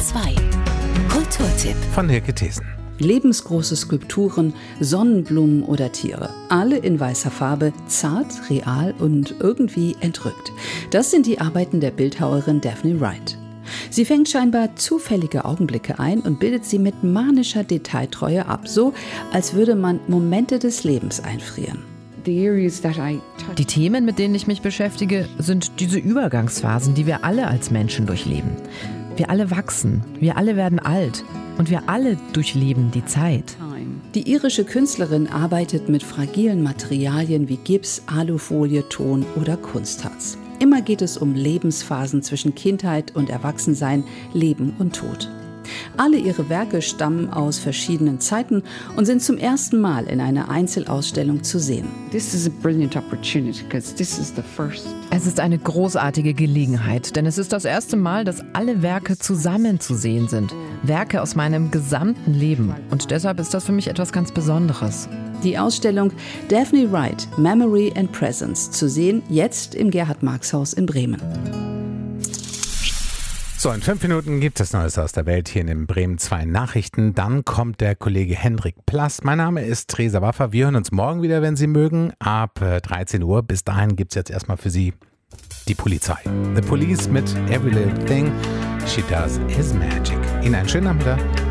2 Kulturtipp von Hilke Thesen. Lebensgroße Skulpturen, Sonnenblumen oder Tiere. Alle in weißer Farbe, zart, real und irgendwie entrückt. Das sind die Arbeiten der Bildhauerin Daphne Wright. Sie fängt scheinbar zufällige Augenblicke ein und bildet sie mit manischer Detailtreue ab, so als würde man Momente des Lebens einfrieren. Die Themen, mit denen ich mich beschäftige, sind diese Übergangsphasen, die wir alle als Menschen durchleben. Wir alle wachsen, wir alle werden alt und wir alle durchleben die Zeit. Die irische Künstlerin arbeitet mit fragilen Materialien wie Gips, Alufolie, Ton oder Kunstharz. Immer geht es um Lebensphasen zwischen Kindheit und Erwachsensein, Leben und Tod. Alle ihre Werke stammen aus verschiedenen Zeiten und sind zum ersten Mal in einer Einzelausstellung zu sehen. Es ist eine großartige Gelegenheit, denn es ist das erste Mal, dass alle Werke zusammen zu sehen sind. Werke aus meinem gesamten Leben. Und deshalb ist das für mich etwas ganz Besonderes. Die Ausstellung Daphne Wright, Memory and Presence, zu sehen jetzt im Gerhard-Marx-Haus in Bremen. So, in 5 Minuten gibt es Neues aus der Welt hier in den Bremen 2 Nachrichten. Dann kommt der Kollege Hendrik Plass. Mein Name ist Theresa Waffer. Wir hören uns morgen wieder, wenn Sie mögen, ab 13 Uhr. Bis dahin gibt es jetzt erstmal für Sie die Polizei. The Police mit Every Little Thing She Does Is Magic. Ihnen einen schönen Nachmittag.